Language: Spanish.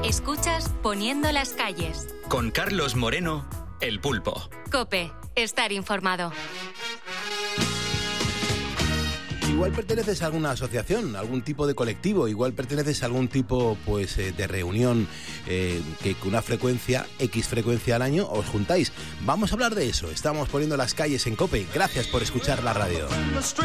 Escuchas Poniendo las calles. Con Carlos Moreno, El Pulpo. COPE, estar informado. Igual perteneces a alguna asociación, algún tipo de colectivo, igual perteneces a algún tipo de reunión que con una frecuencia, X frecuencia al año, os juntáis. Vamos a hablar de eso. Estamos poniendo las calles en COPE. Gracias por escuchar la radio.